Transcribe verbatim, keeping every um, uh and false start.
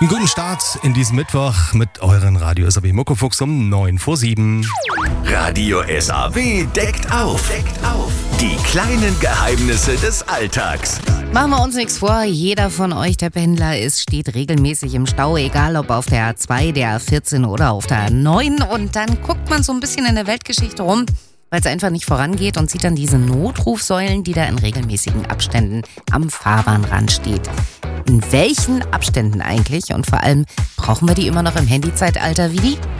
Einen guten Start in diesem Mittwoch mit euren Radio S A W Muckefuchs um neun vor sieben. Radio S A W deckt auf. Deckt auf. Die kleinen Geheimnisse des Alltags. Machen wir uns nichts vor, jeder von euch, der Pendler ist, steht regelmäßig im Stau, egal ob auf der A zwei, der A vierzehn oder auf der A neun. Und dann guckt man so ein bisschen in der Weltgeschichte rum, weil es einfach nicht vorangeht und sieht dann diese Notrufsäulen, die da in regelmäßigen Abständen am Fahrbahnrand steht. In welchen Abständen eigentlich? Und vor allem, brauchen wir die immer noch im Handyzeitalter wie die?